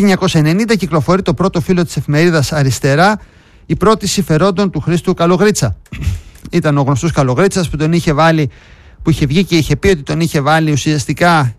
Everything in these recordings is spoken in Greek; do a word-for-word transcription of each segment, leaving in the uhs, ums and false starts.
χίλια εννιακόσια ενενήντα κυκλοφορεί το πρώτο φύλλο της εφημερίδας Αριστερά, η πρώτη συμφερόντων του Χρήστου Καλογρίτσα. Ήταν ο γνωστός Καλογρίτσας που τον είχε βάλει, που είχε βγει και είχε πει ότι τον είχε βάλει ουσιαστικά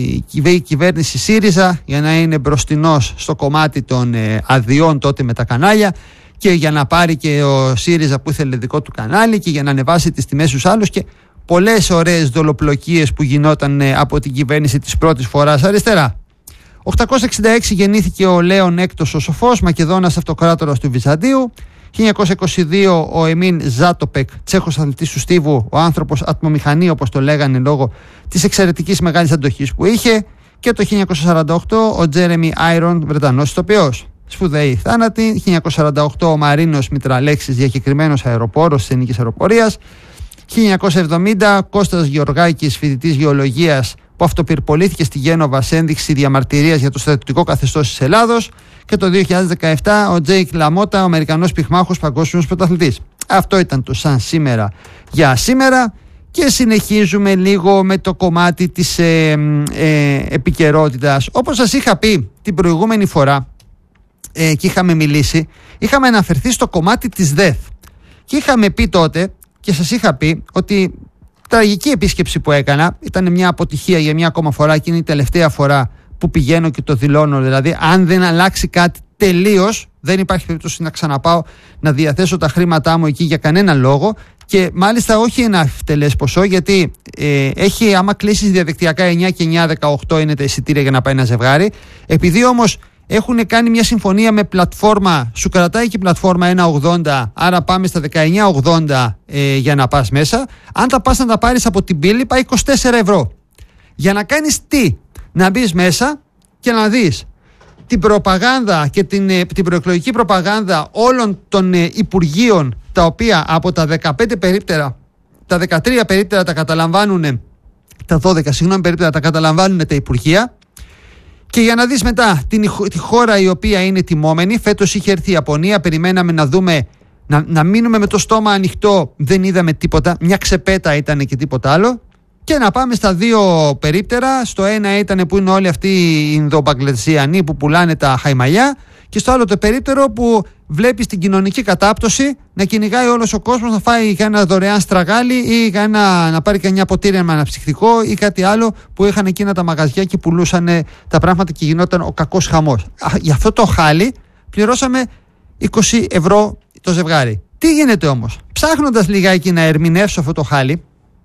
η κυβέρνηση ΣΥΡΙΖΑ για να είναι μπροστινός στο κομμάτι των ε, αδειών τότε με τα κανάλια και για να πάρει και ο ΣΥΡΙΖΑ που ήθελε δικό του κανάλι και για να ανεβάσει τις τιμές στους άλλους και πολλές ωραίες δολοπλοκίες που γινόταν ε, από την κυβέρνηση της πρώτης φοράς αριστερά. οκτακόσια εξήντα έξι γεννήθηκε ο Λέων Έκτος ο Σοφός, Μακεδόνας αυτοκράτορας του Βυζαντίου. χίλια εννιακόσια είκοσι δύο ο Εμίν Ζάτοπεκ, Τσέχος αθλητής του στίβου, ο άνθρωπος ατμομηχανή όπως το λέγανε λόγω της εξαιρετικής μεγάλης αντοχής που είχε. Και το χίλια εννιακόσια σαράντα οκτώ ο Τζέρεμι Άιρον, Βρετανός ηθοποιός. Σπουδαίοι θάνατοι. χίλια εννιακόσια σαράντα οκτώ ο Μαρίνος Μητραλέξης, διακεκριμένος αεροπόρος της ελληνικής αεροπορίας. χίλια εννιακόσια εβδομήντα Κώστας Γεωργάκης, φοιτητής γεωλογίας, που αυτοπυρπολήθηκε στη Γένοβα σε ένδειξη διαμαρτυρίας για το στρατιωτικό καθεστώς της Ελλάδος. Και το δύο χιλιάδες δεκαεπτά ο Τζέικ Λαμότα, ο Αμερικανός πυγμάχος, παγκόσμιος πρωταθλητής. Αυτό ήταν το σαν σήμερα για σήμερα. Και συνεχίζουμε λίγο με το κομμάτι της ε, ε, επικαιρότητας. Όπως σας είχα πει την προηγούμενη φορά ε, και είχαμε μιλήσει, είχαμε αναφερθεί στο κομμάτι της ΔΕΘ. Και είχαμε πει τότε και σας είχα πει ότι τραγική επίσκεψη που έκανα ήταν μια αποτυχία για μια ακόμα φορά και είναι η τελευταία φορά που πηγαίνω και το δηλώνω. Δηλαδή, αν δεν αλλάξει κάτι τελείως, δεν υπάρχει περίπτωση να ξαναπάω να διαθέσω τα χρήματά μου εκεί για κανένα λόγο. Και μάλιστα όχι ένα ευτελές ποσό, γιατί ε, έχει, άμα κλείσεις διαδικτυακά εννιά και εννιά δεκαοκτώ είναι τα εισιτήρια για να πάει ένα ζευγάρι. Επειδή όμως έχουν κάνει μια συμφωνία με πλατφόρμα, σου κρατάει και η πλατφόρμα ένα ογδόντα, άρα πάμε στα δεκαεννιά ογδόντα ε, για να πας μέσα. Αν τα πας να τα πάρεις από την πύλη, πάει είκοσι τέσσερα ευρώ. Για να κάνεις τι? Να μπεις μέσα και να δεις την προπαγάνδα και την, την προεκλογική προπαγάνδα όλων των ε, υπουργείων, τα οποία από τα δεκαπέντε περίπτερα, τα δεκατρία περίπτερα τα καταλαμβάνουν, τα δώδεκα συγγνώμη περίπτερα τα καταλαμβάνουν τα υπουργεία. Και για να δεις μετά την, τη χώρα η οποία είναι τιμόμενη, φέτος είχε έρθει η Ιαπωνία, περιμέναμε να δούμε, να, να μείνουμε με το στόμα ανοιχτό, δεν είδαμε τίποτα, μια ξεπέτα ήταν και τίποτα άλλο. Και να πάμε στα δύο περίπτερα. Στο ένα ήταν που είναι όλοι αυτοί οι Ινδομπαγκλαντζιανοί που πουλάνε τα χαϊμαλιά, και στο άλλο το περίπτερο που βλέπεις την κοινωνική κατάπτωση να κυνηγάει όλος ο κόσμος να φάει ένα δωρεάν στραγάλι ή ένα, να πάρει κανένα ποτήρι με αναψυκτικό ή κάτι άλλο που είχαν εκείνα τα μαγαζιά και πουλούσαν τα πράγματα και γινόταν ο κακός χαμός. Για αυτό το χάλι πληρώσαμε είκοσι ευρώ το ζευγάρι. Τι γίνεται όμως? Ψάχνοντας λιγάκι να ερμηνεύσω αυτό το χάλι,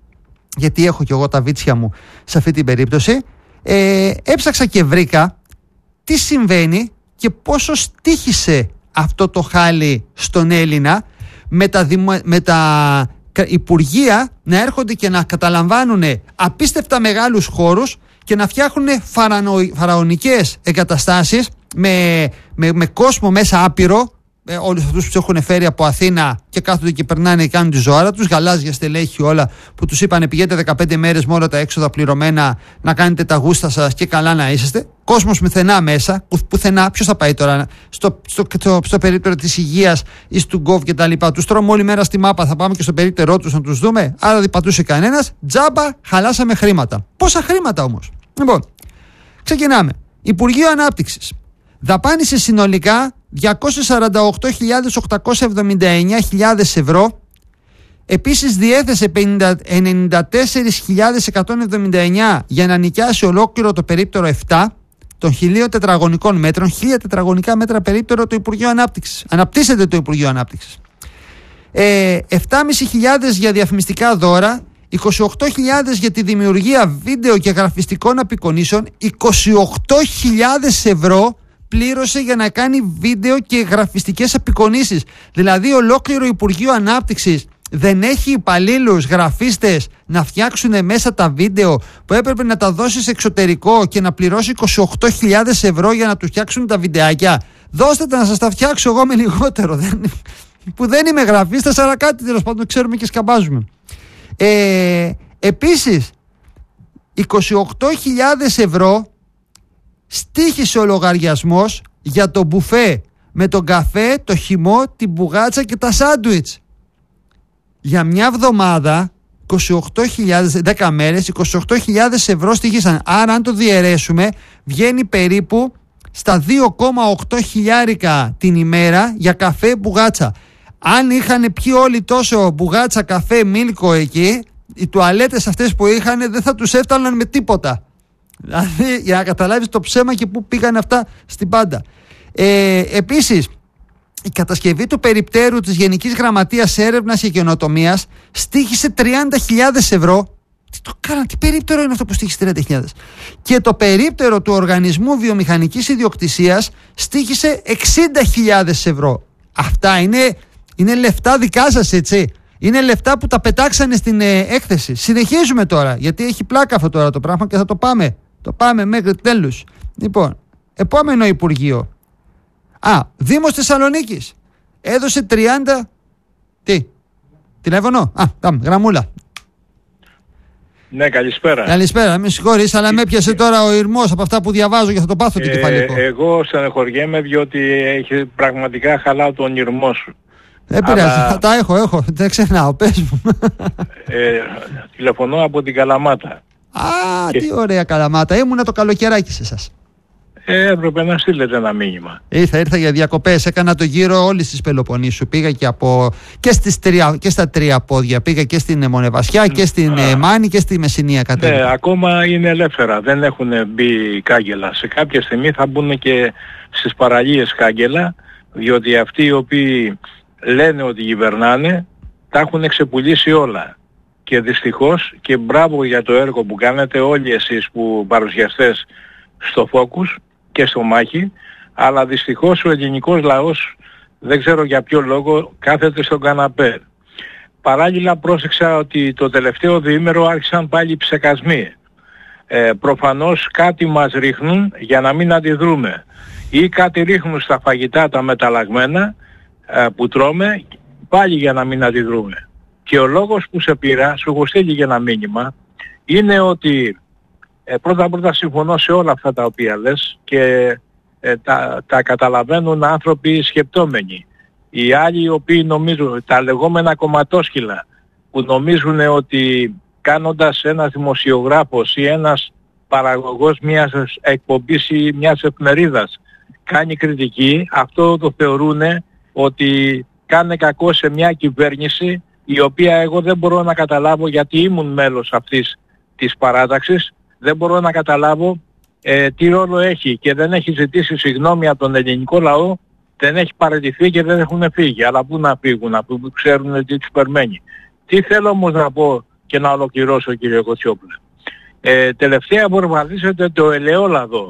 γιατί έχω κι εγώ τα βίτσια μου σε αυτή την περίπτωση, ε, έψαξα και βρήκα τι συμβαίνει και πόσο στοίχησε αυτό το χάλι στον Έλληνα με τα, δημο... με τα υπουργεία να έρχονται και να καταλαμβάνουν απίστευτα μεγάλους χώρους και να φτιάχνουν φαρανο... φαραωνικές εγκαταστάσεις με... Με... με κόσμο μέσα άπειρο. Ε, όλους αυτούς που έχουν φέρει από Αθήνα και κάθονται και περνάνε και κάνουν τη ζωάρα τους, γαλάζια στελέχη όλα που τους είπανε πηγαίνετε δεκαπέντε μέρες με όλα τα έξοδα πληρωμένα να κάνετε τα γούστα σας και καλά να είσαστε. Κόσμος πουθενά μέσα, που, πουθενά, ποιος θα πάει τώρα στο, στο, στο, στο περίπτερο της υγείας ή στο γκοβ και τα λοιπά. Τους τρώμε όλη μέρα στη μάπα, θα πάμε και στο περίπτερό τους να τους δούμε, άρα δεν πατούσε κανένας, τζάμπα, χαλάσαμε χρήματα. Πόσα χρήματα όμως? Λοιπόν, ξεκινάμε. Υπουργείο Ανάπτυξης δαπάνησε συνολικά διακόσιες σαράντα οκτώ χιλιάδες οκτακόσιες εβδομήντα εννέα ευρώ. Επίσης διέθεσε ενενήντα τέσσερις χιλιάδες εκατόν εβδομήντα εννέα για να νοικιάσει ολόκληρο το περίπτερο επτά των χιλίων τετραγωνικών μέτρων, χίλια τετραγωνικά μέτρα περίπτερο το Υπουργείο Ανάπτυξης. Αναπτύσσεται το Υπουργείο Ανάπτυξης. Ε, επτά χιλιάδες πεντακόσια για διαφημιστικά δώρα, είκοσι οκτώ χιλιάδες για τη δημιουργία βίντεο και γραφιστικών απεικονίσεων, είκοσι οκτώ χιλιάδες ευρώ πλήρωσε για να κάνει βίντεο και γραφιστικές απεικονίσεις. Δηλαδή ολόκληρο Υπουργείο Ανάπτυξης δεν έχει υπαλλήλους γραφίστες να φτιάξουν μέσα τα βίντεο που έπρεπε να τα δώσει σε εξωτερικό και να πληρώσει είκοσι οκτώ χιλιάδες ευρώ για να τους φτιάξουν τα βιντεάκια. Δώστε τα να σας τα φτιάξω εγώ με λιγότερο. Που δεν είμαι γραφίστας, αλλά κάτι τέλος πάντων ξέρουμε και σκαμπάζουμε. Ε, επίσης είκοσι οκτώ χιλιάδες ευρώ στοίχησε ο λογαριασμός για το μπουφέ με τον καφέ, το χυμό, την μπουγάτσα και τα σάντουιτς. Για μια εβδομάδα, είκοσι οκτώ χιλιάδες, δέκα μέρες, είκοσι οκτώ χιλιάδες ευρώ στοίχησαν. Άρα αν το διαιρέσουμε βγαίνει περίπου στα δύο κόμμα οκτώ χιλιάρικα την ημέρα για καφέ μπουγάτσα. Αν είχαν πιει όλοι τόσο μπουγάτσα, καφέ, μίλκο εκεί, οι τουαλέτες αυτές που είχαν δεν θα τους έφταναν με τίποτα. Δηλαδή, για να καταλάβεις το ψέμα και πού πήγαν αυτά στην πάντα. Ε, επίσης, η κατασκευή του περιπτέρου της Γενικής Γραμματείας Έρευνας και Καινοτομίας στοίχησε τριάντα χιλιάδες ευρώ. Τι το κάνανε, τι περίπτερο είναι αυτό που στοίχησε τριάντα χιλιάδες. Και το περίπτερο του Οργανισμού Βιομηχανικής Ιδιοκτησίας στοίχησε εξήντα χιλιάδες ευρώ. Αυτά είναι, είναι λεφτά δικά σας, έτσι. Είναι λεφτά που τα πετάξανε στην ε, έκθεση. Συνεχίζουμε τώρα, γιατί έχει πλάκα αυτό τώρα το πράγμα και θα το πάμε. Το πάμε μέχρι τέλους. Λοιπόν, επόμενο Υπουργείο. Α, Δήμος Θεσσαλονίκης. Έδωσε τριάντα... Τι, τηλέφωνο. Α, πάμε, γραμμούλα. Ναι, καλησπέρα. Καλησπέρα, με συγχωρείς, αλλά με έπιασε τώρα ο ηρμός από αυτά που διαβάζω και θα το πάθω το ε, κεφαλικό. Εγώ στενοχωριέμαι διότι έχει πραγματικά χαλάω τον ηρμό σου. Δεν πειράζει, αλλά... τα έχω, έχω, δεν ξεχνάω, πες μου. Ε, τηλεφωνώ από την Καλαμάτα. Α, και... τι ωραία Καλαμάτα, ήμουνα το καλοκαιράκι σε εσάς. Ε, έπρεπε να στείλετε ένα μήνυμα. Ήρθα, ήρθα για διακοπές, έκανα το γύρο όλης της Πελοποννήσου. Πήγα και, από, και, στις τρία, και στα τρία πόδια, πήγα και στην Μονεβασιά και στην Α, Μάνη και στη Μεσσηνία κατέβη. Ναι, ακόμα είναι ελεύθερα, δεν έχουν μπει κάγκελα. Σε κάποια στιγμή θα μπουν και στις παραλίες κάγκελα, διότι αυτοί οι οποίοι λένε ότι κυβερνάνε, τα έχουν ξεπουλήσει όλα. Και δυστυχώς, και μπράβο για το έργο που κάνετε όλοι εσείς που παρουσιαστές στο Focus και στο Μάχη, αλλά δυστυχώς ο ελληνικός λαός δεν ξέρω για ποιο λόγο κάθεται στον καναπέ. Παράλληλα πρόσεξα ότι το τελευταίο διήμερο άρχισαν πάλι ψεκασμοί. Ε, προφανώς κάτι μας ρίχνουν για να μην αντιδρούμε. Ή κάτι ρίχνουν στα φαγητά τα μεταλλαγμένα ε, που τρώμε πάλι για να μην αντιδρούμε. Και ο λόγος που σε πήρα, σου έχω στείλει για ένα μήνυμα, είναι ότι ε, πρώτα πρώτα συμφωνώ σε όλα αυτά τα οποία λες και ε, τα, τα καταλαβαίνουν άνθρωποι σκεπτόμενοι. Οι άλλοι οι οποίοι νομίζουν, τα λεγόμενα κομματόσκυλα, που νομίζουν ότι κάνοντας ένας δημοσιογράφος ή ένας παραγωγός μιας εκπομπής ή μιας εφημερίδας κάνει κριτική, αυτό το θεωρούν ότι κάνει κακό σε μια κυβέρνηση η οποία εγώ δεν μπορώ να καταλάβω, γιατί ήμουν μέλος αυτής της παράταξης, δεν μπορώ να καταλάβω ε, τι ρόλο έχει και δεν έχει ζητήσει συγγνώμη από τον ελληνικό λαό, δεν έχει παραιτηθεί και δεν έχουν φύγει. Αλλά πού να φύγουν, αφού ξέρουν τι τους περιμένει. Τι θέλω όμως να πω και να ολοκληρώσω, κύριε Κοτσιόπουλε. Ε, τελευταία βορβαδίσετε το ελαιόλαδο.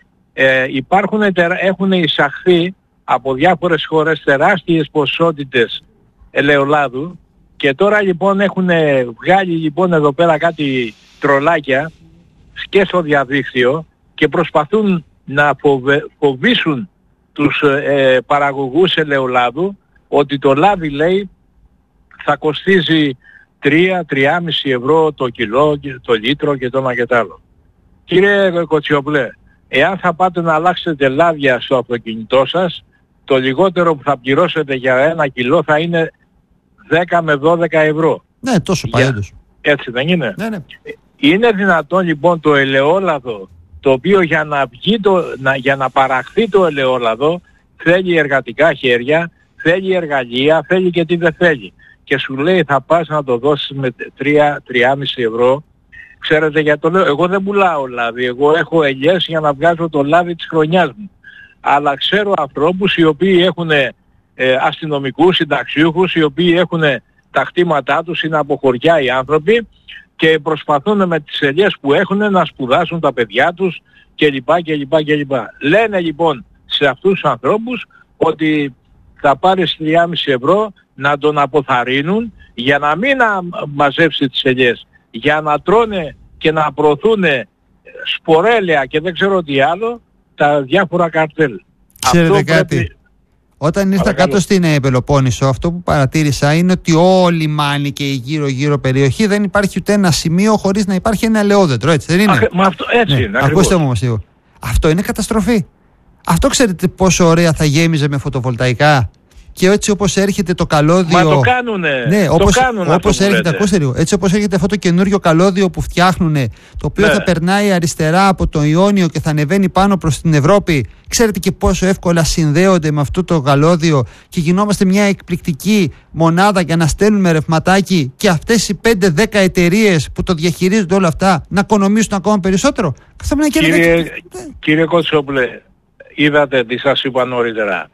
Ε, υπάρχουν, έχουν εισαχθεί από διάφορες χώρες τεράστιες ποσότητες ελαιολάδου και τώρα λοιπόν έχουν βγάλει λοιπόν εδώ πέρα κάτι τρολάκια και στο διαδίκτυο και προσπαθούν να φοβε, φοβήσουν τους ε, παραγωγούς ελαιολάδου ότι το λάδι, λέει, θα κοστίζει τρία με τρία κόμμα πέντε ευρώ το κιλό, το λίτρο και το ένα και το άλλο. Κύριε Κοτσιόπουλε, εάν θα πάτε να αλλάξετε λάδια στο αυτοκίνητό σας, το λιγότερο που θα πληρώσετε για ένα κιλό θα είναι δέκα με δώδεκα ευρώ. Ναι, τόσο παλιόντως. Έτσι δεν είναι? Ναι, ναι. Είναι δυνατόν λοιπόν το ελαιόλαδο, το οποίο για να, βγει το, να, για να παραχθεί το ελαιόλαδο θέλει εργατικά χέρια, θέλει εργαλεία, θέλει και τι δεν θέλει. Και σου λέει θα πας να το δώσεις με τρία με τρία κόμμα πέντε ευρώ. Ξέρετε γιατί το λέω? Εγώ δεν πουλάω λάδι, εγώ έχω ελιές για να βγάζω το λάδι της χρονιάς μου. Αλλά ξέρω ανθρώπους οι οποίοι έχουν ε, αστυνομικούς, συνταξιούχους, οι οποίοι έχουν τα χτήματά τους, είναι από χωριά οι άνθρωποι και προσπαθούν με τις ελιές που έχουν να σπουδάσουν τα παιδιά τους κλπ. κλπ, κλπ. Λένε λοιπόν σε αυτούς τους ανθρώπους ότι θα πάρεις τρία κόμμα πέντε ευρώ να τον αποθαρρύνουν για να μην μαζέψει τις ελιές, για να τρώνε και να προωθούν σπορέλαια και δεν ξέρω τι άλλο τα διάφορα καρτέλ. Ξέρετε αυτό κάτι, πρέπει... όταν ήρθα Παρακαλώ. κάτω στην Πελοπόννησο, αυτό που παρατήρησα είναι ότι όλη η Μάνη και η γύρω γύρω περιοχή δεν υπάρχει ούτε ένα σημείο χωρίς να υπάρχει ένα ελαιόδεντρο, έτσι δεν είναι? Αχ, μα αυτό, έτσι ναι. είναι. Ακούστε μου όμως λίγο. Αυτό είναι καταστροφή. Αυτό ξέρετε πόσο ωραία θα γέμιζε με φωτοβολταϊκά και έτσι όπως έρχεται το καλώδιο. Μα το κάνουνε. Ναι, το όπως, κάνουν όπως έρχεται, ακούστε λίγο, έτσι όπως έρχεται αυτό το καινούριο καλώδιο που φτιάχνουν, το οποίο ναι. θα περνάει αριστερά από το Ιόνιο και θα ανεβαίνει πάνω προς την Ευρώπη. Ξέρετε και πόσο εύκολα συνδέονται με αυτό το καλώδιο και γινόμαστε μια εκπληκτική μονάδα για να στέλνουμε ρευματάκι και αυτές οι πέντε δέκα εταιρείες που το διαχειρίζονται όλα αυτά να οικονομήσουν ακόμα περισσότερο. Κύριε, κύριε Κοτσόπουλε, είδατε τι σας είπα νωρίτερα,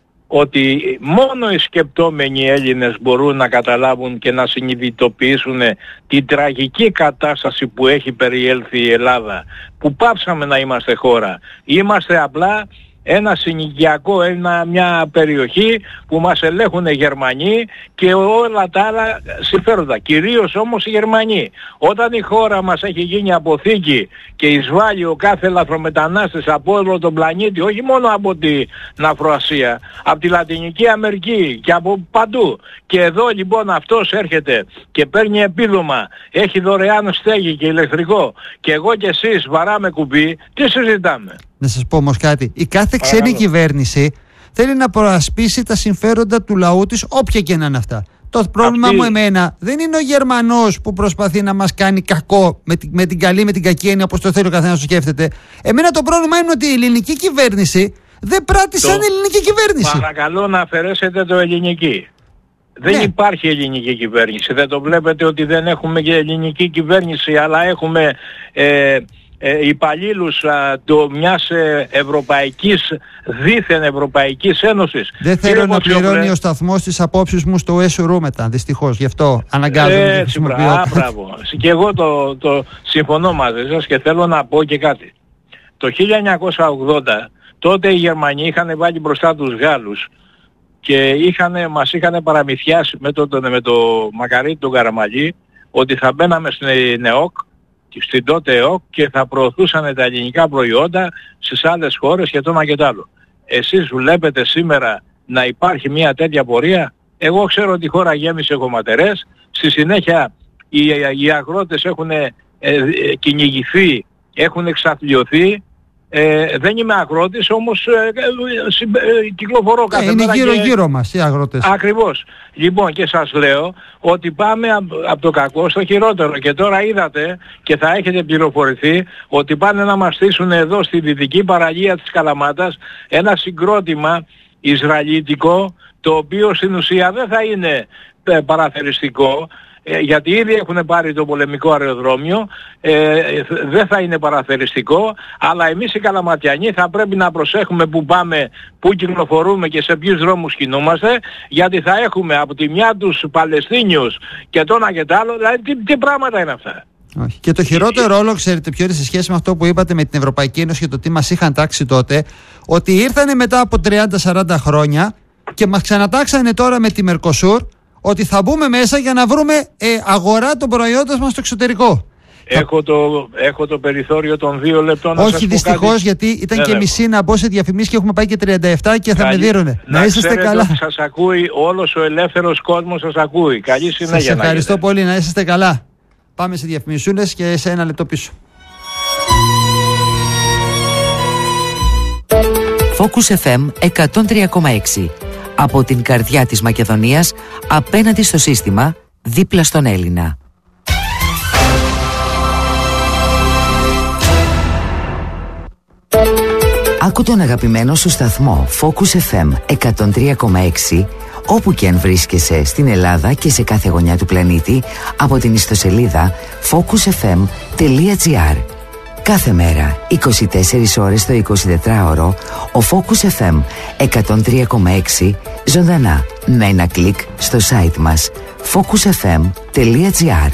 ότι μόνο οι σκεπτόμενοι Έλληνες μπορούν να καταλάβουν και να συνειδητοποιήσουν την τραγική κατάσταση που έχει περιέλθει η Ελλάδα, που πάψαμε να είμαστε χώρα. Είμαστε απλά ένα συνοικιακό, ένα, μια περιοχή που μας ελέγχουν οι Γερμανοί και όλα τα άλλα συμφέροντα, κυρίως όμως οι Γερμανοί. Όταν η χώρα μας έχει γίνει αποθήκη και εισβάλλει ο κάθε λαθρομετανάστης από όλο τον πλανήτη, όχι μόνο από την Αφροασία, από τη Λατινική Αμερική και από παντού, και εδώ λοιπόν αυτός έρχεται και παίρνει επίδομα, έχει δωρεάν στέγη και ηλεκτρικό, και εγώ και εσείς βαράμε κουμπί, τι συζητάμε? Να σας πω όμως κάτι. Η κάθε ξένη Παρακαλώ. κυβέρνηση θέλει να προασπίσει τα συμφέροντα του λαού της, όποια και να είναι αυτά. Το πρόβλημα Αυτή... μου εμένα δεν είναι ο Γερμανός που προσπαθεί να μας κάνει κακό με την, με την καλή, με την κακή έννοια, όπως το θέλει ο καθένας το σκέφτεται. Εμένα το πρόβλημα είναι ότι η ελληνική κυβέρνηση δεν πράττει σαν το... ελληνική κυβέρνηση. Παρακαλώ να αφαιρέσετε το ελληνική. Δεν ναι. υπάρχει ελληνική κυβέρνηση. Δεν το βλέπετε ότι δεν έχουμε και ελληνική κυβέρνηση, αλλά έχουμε ε, ε, υπαλλήλους α, το, μιας ε, ευρωπαϊκής, δίθεν Ευρωπαϊκής Ένωσης. Δεν θέλω να πληρώνει ο σταθμός της απόψεις μου στο έσουρου μετά, δυστυχώς. Γι' αυτό αναγκάζομαι να χρησιμοποιώ. Μπράβο. Και εγώ το, το συμφωνώ μαζί σας και θέλω να πω και κάτι. Το χίλια εννιακόσια ογδόντα τότε οι Γερμανοί είχαν βάλει μπροστά τους Γάλλους και είχαν, μας είχαν παραμυθιάσει με το, με το Μακαρίτη τον Καραμαλή ότι θα μπαίναμε στην ΕΟΚ, στην τότε ΕΟΚ, και θα προωθούσαν τα ελληνικά προϊόντα στις άλλες χώρες και το ένα και το άλλο. Εσείς βλέπετε σήμερα να υπάρχει μια τέτοια πορεία? Εγώ ξέρω ότι η χώρα γέμισε κομματερές, στη συνέχεια οι, οι αγρότες έχουν ε, ε, κυνηγηθεί, έχουν εξαθλιωθεί. Ε, δεν είμαι αγρότης, όμως ε, ε, ε, κυκλοφορώ κάθε ε, μέρα. Είναι γύρω και... γύρω μας οι αγρότες. Ακριβώς. Λοιπόν, και σας λέω ότι πάμε από απ το κακό στο χειρότερο. Και τώρα είδατε και θα έχετε πληροφορηθεί ότι πάνε να μας στήσουν εδώ στη δυτική παραλία της Καλαμάτας ένα συγκρότημα ισραηλιτικό, το οποίο στην ουσία δεν θα είναι ε, παραθεριστικό, Ε, γιατί ήδη έχουν πάρει το πολεμικό αεροδρόμιο, ε, δεν θα είναι παραθεριστικό, αλλά εμείς οι Καλαματιανοί θα πρέπει να προσέχουμε που πάμε, που κυκλοφορούμε και σε ποιους δρόμους κινούμαστε, γιατί θα έχουμε από τη μια τους Παλαιστίνιους και το ένα και το άλλο, δηλαδή τι, τι πράγματα είναι αυτά. Όχι. Και το χειρότερο όλο, ξέρετε ποιο είναι, σε σχέση με αυτό που είπατε με την Ευρωπαϊκή Ένωση και το τι μας είχαν τάξει τότε, ότι ήρθανε μετά από τριάντα σαράντα χρόνια και μας ξανατάξανε τώρα με τη Μερκοσούρ, ότι θα μπούμε μέσα για να βρούμε ε, αγορά των προϊόντων μας στο εξωτερικό. Έχω το, έχω το περιθώριο των δύο λεπτών να Όχι, σας πω δυστυχώς, κάτι. γιατί ήταν Δεν και έχω. μισή να μπω σε διαφημίσεις και έχουμε πάει και τριάντα επτά και θα Καλή... με δίνουνε. Να, να είσαστε καλά. Ότι σας ακούει όλος ο ελεύθερος κόσμος, σας ακούει. Καλή συνέχεια. Σας ευχαριστώ πολύ, να είσαστε καλά. Πάμε σε διαφημισούλες και σε ένα λεπτό πίσω. Focus εφ εμ εκατόν τρία κόμμα έξι. Από την καρδιά της Μακεδονίας, απέναντι στο σύστημα, δίπλα στον Έλληνα. Άκου τον αγαπημένο σου σταθμό Focus εφ εμ εκατόν τρία κόμμα έξι όπου και αν βρίσκεσαι στην Ελλάδα και σε κάθε γωνιά του πλανήτη από την ιστοσελίδα focus εφ εμ τελεία τζι άρ. Κάθε μέρα, είκοσι τέσσερις ώρες το εικοσιτετράωρο, ο Focus εφ εμ εκατόν τρία κόμμα έξι ζωντανά με ένα κλικ στο site μας focus εφ εμ τελεία τζι άρ.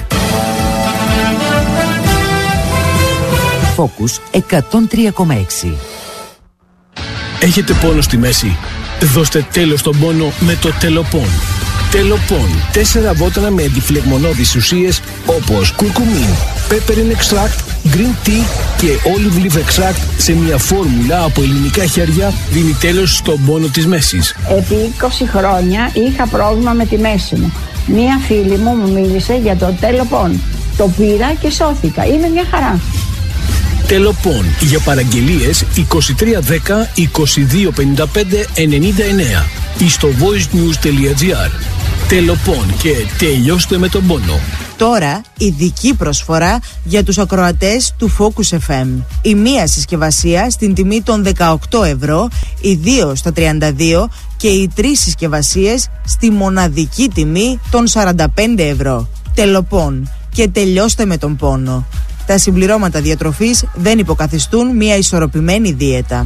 Focus εκατόν τρία κόμμα έξι. Έχετε πόνο στη μέση? Δώστε τέλος στον πόνο με το Τελοπών. Τελοπών. Τέσσερα βότανα με αντιφλεγμονώδεις ουσίες όπως κουρκουμίν, peppermint extract, green tea και olive leaf extract σε μια φόρμουλα από ελληνικά χέρια δίνει τέλος στον πόνο της μέσης. Επί είκοσι χρόνια είχα πρόβλημα με τη μέση μου. Μία φίλη μου μου μίλησε για το Τελοπών. Το πήρα και σώθηκα. Είναι μια χαρά. Τελοπών. Για παραγγελίες είκοσι τρία δέκα είκοσι δύο πενήντα πέντε ενενήντα εννέα. ή στο voicenews.gr. Τελοπών και τελειώστε με τον πόνο. Τώρα ειδική προσφορά για τους ακροατές του Focus εφ εμ. Η μία συσκευασία στην τιμή των δεκαοκτώ ευρώ, οι δύο στα τριάντα δύο και οι τρεις συσκευασίες στη μοναδική τιμή των σαράντα πέντε ευρώ. Τελοπών και τελειώστε με τον πόνο. Τα συμπληρώματα διατροφής δεν υποκαθιστούν μια ισορροπημένη δίαιτα.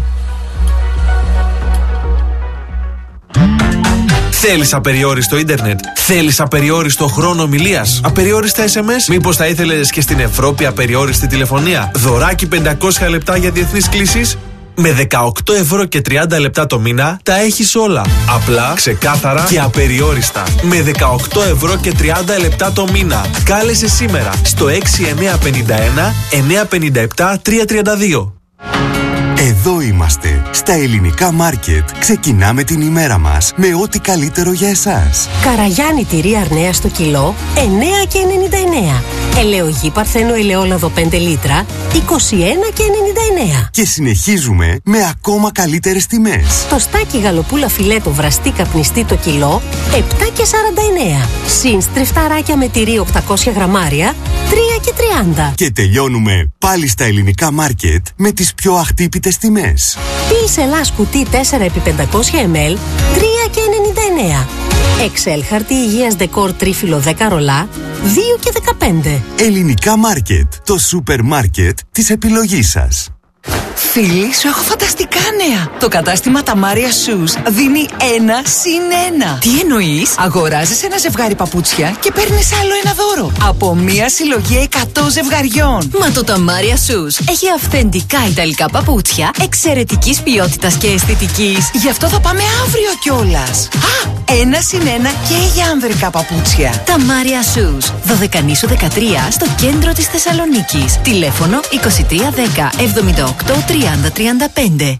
Θέλεις απεριόριστο ίντερνετ? Θέλεις απεριόριστο χρόνο ομιλίας? Απεριόριστα ες εμ ες? Μήπως θα ήθελες και στην Ευρώπη απεριόριστη τηλεφωνία? Δωράκι πεντακόσια λεπτά για διεθνείς κλήσεις? Με δεκαοκτώ ευρώ και τριάντα λεπτά το μήνα τα έχεις όλα. Απλά, ξεκάθαρα και απεριόριστα. Με δεκαοκτώ ευρώ και τριάντα λεπτά το μήνα. Κάλεσε σήμερα στο έξι εννιά πέντε ένα εννιά πέντε επτά τρία τρία δύο. Εδώ είμαστε, στα Ελληνικά Μάρκετ. Ξεκινάμε την ημέρα μας με ό,τι καλύτερο για εσάς. Καραγιάννη τυρί Αρνέα στο κιλό, εννέα και ενενήντα εννέα. Ελαιογή Παρθένο ελαιόλαδο πέντε λίτρα, είκοσι ένα και ενενήντα εννέα. Και συνεχίζουμε με ακόμα καλύτερες τιμές. Το στάκι γαλοπούλα φιλέτο βραστή καπνιστή το κιλό, επτά και σαράντα εννέα. Συν στριφταράκια με τυρί οκτακόσια γραμμάρια, τρία και τριάντα. Και τελειώνουμε πάλι στα Ελληνικά Μάρκετ με τις πιο αχτύπητες τιμές. Πils Ελλάς κουτί τέσσερα επί πεντακόσια μιλιλίτρια, τρία και ενενήντα εννέα. Excel χαρτί υγείας δεκόρ τρίφυλλο δέκα ρολά, δύο και δεκαπέντε. Ελληνικά Μάρκετ, το σούπερ μάρκετ της επιλογής σας. Φίλοι, σου έχω φανταστικά νέα. Το κατάστημα Ταμάρια Shoes δίνει ένα συν ένα. Τι εννοείς? Αγοράζεις ένα ζευγάρι παπούτσια και παίρνεις άλλο ένα δώρο. Από μία συλλογή εκατό ζευγαριών. Μα το Ταμάρια Shoes έχει αυθεντικά ιταλικά παπούτσια εξαιρετικής ποιότητας και αισθητικής. Γι' αυτό θα πάμε αύριο κιόλας. Α, ένα συν ένα και για ανδρικά παπούτσια. Ταμάρια Shoes, Δωδεκανήσου δεκατρία, στο κέντρο της Θεσσαλονίκης. Τηλέφωνο είκοσι τρία δέκα εβδομήντα οκτώ τριάντα τριάντα πέντε.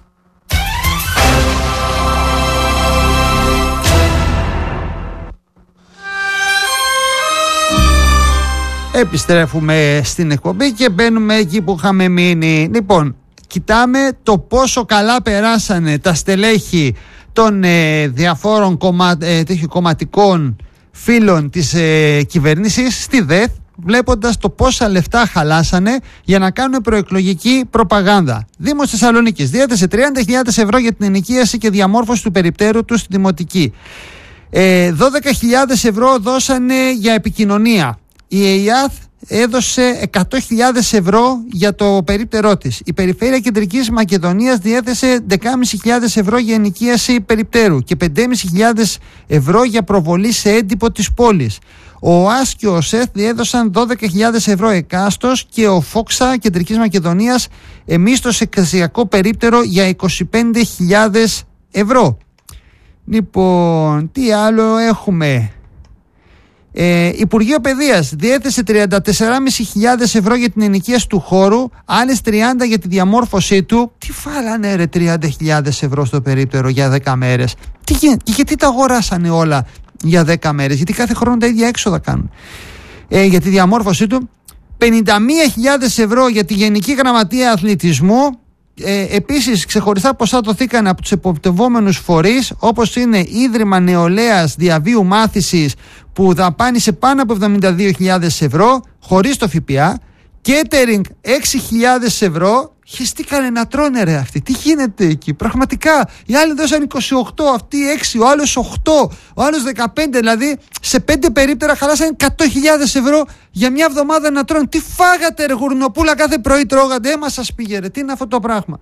Επιστρέφουμε στην εκπομπή και μπαίνουμε εκεί που είχαμε μείνει. Λοιπόν, κοιτάμε το πόσο καλά περάσανε τα στελέχη των ε, διαφόρων κομμα, ε, κομματικών φίλων της ε, κυβέρνησης στη ΔΕΘ, βλέποντας το πόσα λεφτά χαλάσανε για να κάνουν προεκλογική προπαγάνδα. Δήμος Θεσσαλονίκης διέθεσε τριάντα χιλιάδες ευρώ για την ενοικίαση και διαμόρφωση του περιπτέρου του στη Δημοτική. Ε, δώδεκα χιλιάδες ευρώ δώσανε για επικοινωνία. Η ΕΙΑΘ έδωσε εκατό χιλιάδες ευρώ για το περίπτερό της. Η Περιφέρεια Κεντρικής Μακεδονίας διέθεσε δεκάμισι χιλιάδες ευρώ για ενοικίαση περιπτέρου και πεντέμισι χιλιάδες ευρώ για προβολή σε έντυπο της πόλης. Ο ΟΑΣ και ο ΣΕΘ διέδωσαν δώδεκα χιλιάδες ευρώ εκάστος και ο Φόξα Κεντρικής Μακεδονίας εμίστωσε εκκλησιακό περίπτερο για είκοσι πέντε χιλιάδες ευρώ. Λοιπόν, τι άλλο έχουμε? Ε, Υπουργείο Παιδείας διέθεσε τριάντα τέσσερις χιλιάδες πεντακόσιες ευρώ για την ενοικίαση του χώρου, άλλες τριάντα για τη διαμόρφωσή του. Τι φάλανε ρε τριάντα χιλιάδες ευρώ στο περίπτερο για δέκα μέρες? Τι γίνεται? Και γιατί τα αγοράσανε όλα για δέκα μέρες? Γιατί κάθε χρόνο τα ίδια έξοδα κάνουν. Ε, για τη διαμόρφωσή του πενήντα μία χιλιάδες ευρώ για τη Γενική Γραμματεία Αθλητισμού. Ε, επίσης ξεχωριστά ποσά δοθήκαν από τους εποπτευόμενους φορείς, όπως είναι Ίδρυμα Νεολαίας Διαβίου Μάθησης που δαπάνησε πάνω από εβδομήντα δύο χιλιάδες ευρώ χωρίς το ΦΠΑ. Catering έξι χιλιάδες ευρώ. Χεστήκανε να τρώνε ρε αυτοί. Τι γίνεται εκεί? Πραγματικά οι άλλοι δώσαν είκοσι οκτώ, αυτοί έξι, ο άλλος οκτώ, ο άλλος δεκαπέντε. Δηλαδή σε πέντε περίπτερα χαλάσανε εκατό χιλιάδες ευρώ για μια εβδομάδα να τρώνε. Τι φάγατε ρε γουρνοπούλα, κάθε πρωί τρώγατε? Έμα σας πήγε ρε. Τι είναι αυτό το πράγμα?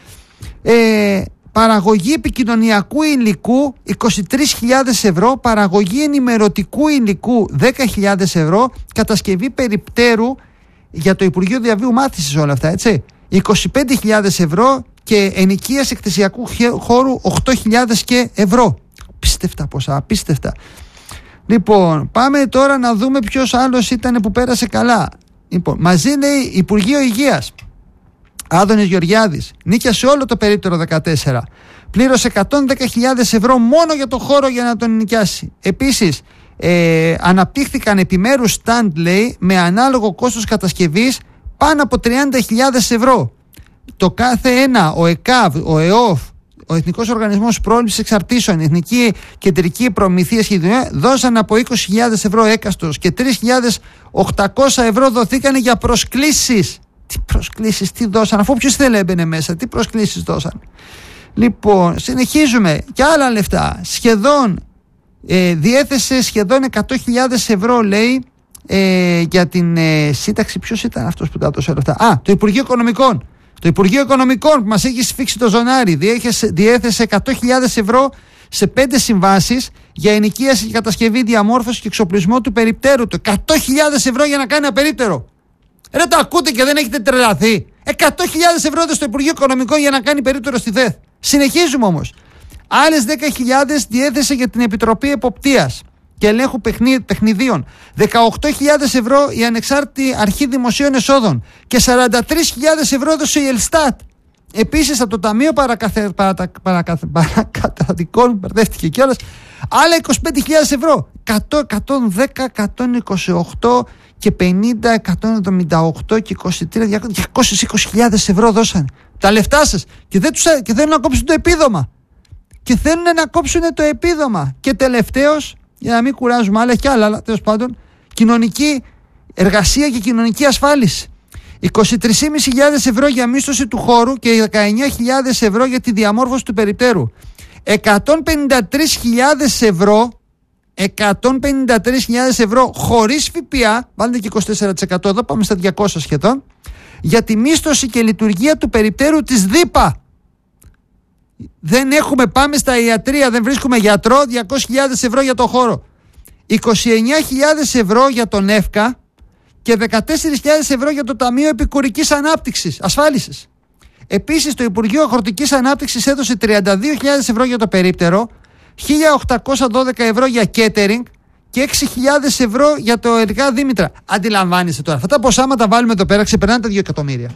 Ε, παραγωγή επικοινωνιακού υλικού είκοσι τρεις χιλιάδες ευρώ, παραγωγή ενημερωτικού υλικού δέκα χιλιάδες ευρώ, κατασκευή περιπτέρου για το Υπουργείο Διαβίου Μάθησης, όλα αυτά, έτσι, είκοσι πέντε χιλιάδες ευρώ και ενοικίαση εκθεσιακού χώρου οκτώ χιλιάδες και ευρώ. Απίστευτα ποσά, απίστευτα. Λοιπόν, πάμε τώρα να δούμε ποιος άλλος ήταν που πέρασε καλά. Λοιπόν, μαζί λέει Υπουργείο Υγείας. Άδωνης Γεωργιάδης νίκιασε όλο το περίπτερο δεκατέσσερα. Πλήρωσε εκατόν δέκα χιλιάδες ευρώ μόνο για το χώρο για να τον νοικιάσει. Επίσης, ε, αναπτύχθηκαν επιμέρους stand, λέει, με ανάλογο κόστος κατασκευής πάνω από τριάντα χιλιάδες ευρώ. Το κάθε ένα, ο ΕΚΑΒ, ο ΕΟΦ, ο Εθνικός Οργανισμός Πρόληψης Εξαρτήσεων, η Εθνική Κεντρική Προμηθεία και Ιδρυμία δώσαν από είκοσι χιλιάδες ευρώ έκαστος και τρεις χιλιάδες οκτακόσια ευρώ δοθήκανε για προσκλήσεις. Τι προσκλήσεις, τι δώσαν, αφού ποιος θέλει έμπαινε μέσα, τι προσκλήσεις δώσαν. Λοιπόν, συνεχίζουμε και άλλα λεφτά. Σχεδόν ε, διέθεσε σχεδόν εκατό χιλιάδες ευρώ, λέει, ε, για την ε, σύνταξη. Ποιος ήταν αυτός που τα έδωσε λεφτά? Α, το Υπουργείο Οικονομικών. Το Υπουργείο Οικονομικών που μας έχει σφίξει το ζωνάρι διέθεσε, διέθεσε εκατό χιλιάδες ευρώ σε πέντε συμβάσεις για ενοικίαση και κατασκευή, διαμόρφωση και εξοπλισμό του περιπτέρου του. εκατό χιλιάδες ευρώ για να κάνει ένα περίπτερο. Ρε, το ακούτε και δεν έχετε τρελαθεί? εκατό χιλιάδες ευρώ στο Υπουργείο Οικονομικών για να κάνει περίπτερο στη ΔΕΘ. Συνεχίζουμε όμως. Άλλες δέκα χιλιάδες διέθεσε για την Επιτροπή Εποπτείας και Ελέγχου Παιχνιδίων. δεκαοκτώ χιλιάδες ευρώ η Ανεξάρτητη Αρχή Δημοσίων Εσόδων και σαράντα τρεις χιλιάδες ευρώ έδωσε η Ελστάτ. Επίσης από το Ταμείο Παρακαθε... Παρακα... Παρακαθε... Παρακαταθήκων, μπερδεύτηκε κιόλας, άλλα είκοσι πέντε χιλιάδες ευρώ. εκατό, εκατόν δέκα, εκατόν είκοσι οκτώ και πενήντα, εκατόν εβδομήντα οκτώ και είκοσι τρία, διακόσιες είκοσι χιλιάδες ευρώ δώσαν. Τα λεφτά σας και, δεν τους... και θέλουν να κόψουν το επίδομα. Και θέλουν να κόψουν το επίδομα. Και τελευταίος, για να μην κουράζουμε άλλα και άλλα, αλλά τέλος πάντων, κοινωνική εργασία και κοινωνική ασφάλιση. είκοσι τρεις χιλιάδες πεντακόσιες ευρώ για μίσθωση του χώρου και δεκαεννιά χιλιάδες ευρώ για τη διαμόρφωση του περιπτέρου. εκατόν πενήντα τρεις χιλιάδες ευρώ, εκατόν πενήντα τρεις χιλιάδες ευρώ χωρίς ΦΠΑ, βάλτε και είκοσι τέσσερα τοις εκατό εδώ, πάμε στα διακόσια σχεδόν, για τη μίσθωση και λειτουργία του περιπτέρου της ΔΥΠΑ. Δεν έχουμε, πάμε στα ιατρία, δεν βρίσκουμε γιατρό, διακόσιες χιλιάδες ευρώ για το χώρο. είκοσι εννιά χιλιάδες ευρώ για τον ΕΦΚΑ και δεκατέσσερις χιλιάδες ευρώ για το Ταμείο Επικουρικής Ανάπτυξης, Ασφάλισης. Επίσης το Υπουργείο Αγροτικής Ανάπτυξης έδωσε τριάντα δύο χιλιάδες ευρώ για το περίπτερο, χίλια οκτακόσια δώδεκα ευρώ για catering και έξι χιλιάδες ευρώ για το Ερικά Δήμητρα. Αντιλαμβάνεστε τώρα, αυτά τα ποσά άμα τα βάλουμε εδώ πέρα ξεπερνάνε τα δύο εκατομμύρια.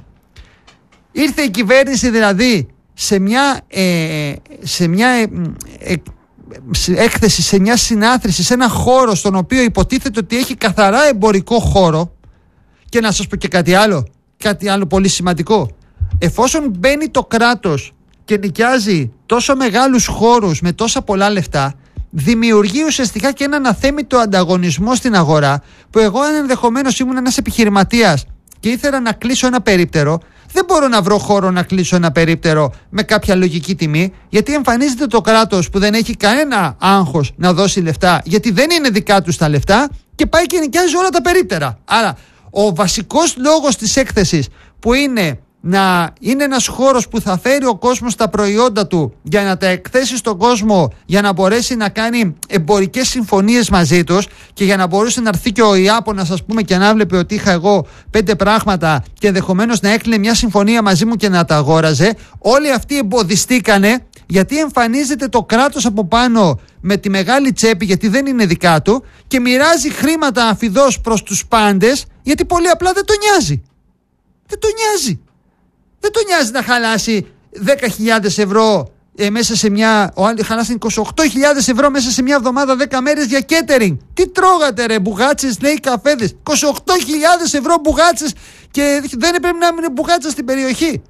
Ήρθε η κυβέρνηση δηλαδή σε μια, ε, σε μια ε, ε, σε έκθεση, σε μια συνάθρηση, σε ένα χώρο στον οποίο υποτίθεται ότι έχει καθαρά εμπορικό χώρο. Και να σας πω και κάτι άλλο, κάτι άλλο πολύ σημαντικό. Εφόσον μπαίνει το κράτος και νοικιάζει τόσο μεγάλους χώρους με τόσα πολλά λεφτά, δημιουργεί ουσιαστικά και έναν αθέμητο ανταγωνισμό στην αγορά, που εγώ αν ενδεχομένως ήμουν ένας επιχειρηματίας και ήθελα να κλείσω ένα περίπτερο, δεν μπορώ να βρω χώρο να κλείσω ένα περίπτερο με κάποια λογική τιμή, γιατί εμφανίζεται το κράτος που δεν έχει κανένα άγχος να δώσει λεφτά, γιατί δεν είναι δικά του τα λεφτά, και πάει και νοικιάζει όλα τα περίπτερα. Άρα ο βασικός λόγος της έκθεσης, που είναι να είναι ένας χώρος που θα φέρει ο κόσμος τα προϊόντα του για να τα εκθέσει στον κόσμο, για να μπορέσει να κάνει εμπορικές συμφωνίες μαζί τους και για να μπορούσε να έρθει και ο Ιάπωνας, ας πούμε, και να βλέπει ότι είχα εγώ πέντε πράγματα και ενδεχομένως να έκλεινε μια συμφωνία μαζί μου και να τα αγόραζε, όλοι αυτοί εμποδιστήκανε, γιατί εμφανίζεται το κράτος από πάνω με τη μεγάλη τσέπη, γιατί δεν είναι δικά του, και μοιράζει χρήματα αφιδώς προς τους πάντες, γιατί πολύ απλά δεν τον νοιάζει. Δεν τον νοιάζει. Δεν τον νοιάζει να χαλάσει δέκα χιλιάδες ευρώ ε, μέσα σε μια. Ο άλλος χαλάσει είκοσι οκτώ χιλιάδες ευρώ μέσα σε μια εβδομάδα, δέκα μέρες για catering. Τι τρώγατε, ρε, μπουγάτσες, λέει, καφέδες. είκοσι οκτώ χιλιάδες ευρώ μπουγάτσες, και δεν έπρεπε να είναι μπουγάτσες στην περιοχή.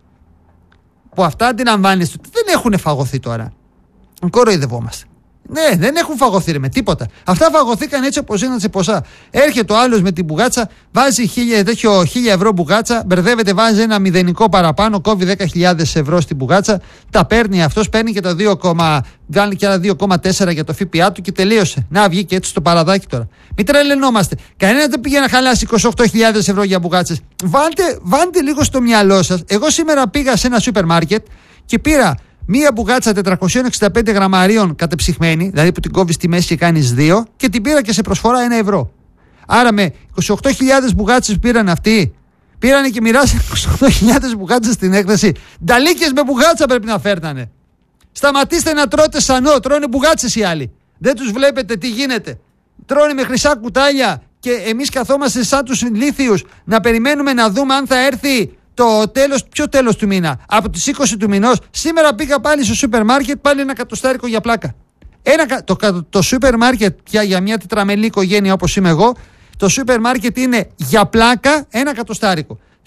Που αυτά αντιλαμβάνεστε ότι δεν έχουν φαγωθεί τώρα. Κοροϊδευόμαστε. Ναι, δεν έχουν φαγωθεί, ρε, με τίποτα. Αυτά φαγωθήκαν έτσι όπως είναι σε ποσά. Έρχεται ο άλλος με την μπουγάτσα, βάζει χίλια ευρώ μπουγάτσα, μπερδεύεται, βάζει ένα μηδενικό παραπάνω, κόβει δέκα χιλιάδες ευρώ στην μπουγάτσα, τα παίρνει αυτός, παίρνει και τα δύο, βγάλει και άλλα δύο κόμμα τέσσερα για το ΦΠΑ του και τελείωσε. Να βγει και έτσι στο παραδάκι τώρα. Μην τρελαινόμαστε. Κανένα δεν πήγε να χαλάσει είκοσι οκτώ χιλιάδες ευρώ για μπουγάτσες. Βάλτε, βάλτε λίγο στο μυαλό σας. Εγώ σήμερα πήγα σε ένα σούπερ μάρκετ και πήρα μία μπουγάτσα τετρακόσια εξήντα πέντε γραμμαρίων κατεψυγμένη, δηλαδή που την κόβεις στη μέση και κάνεις δύο, και την πήρα και σε προσφορά ένα ευρώ. Άρα με είκοσι οκτώ χιλιάδες μπουγάτσες που πήραν αυτοί, πήρανε και μοιράσαν είκοσι οκτώ χιλιάδες μπουγάτσες στην έκθεση. Νταλίκες με μπουγάτσα πρέπει να φέρνανε. Σταματήστε να τρώτε σανό, τρώνε μπουγάτσες οι άλλοι. Δεν τους βλέπετε τι γίνεται. Τρώνε με χρυσά κουτάλια και εμείς καθόμαστε σαν τους ηλίθιους να περιμένουμε να δούμε αν θα έρθει το τέλος, ποιο τέλος του μήνα, από τις είκοσι του μηνός. Σήμερα πήγα πάλι στο σούπερ μάρκετ, πάλι ένα κατοστάρικο για πλάκα. Ένα, το, το σούπερ μάρκετ πια για μια τετραμελή οικογένεια όπως είμαι εγώ, το σούπερ μάρκετ είναι για πλάκα ένα κατοστάρικο.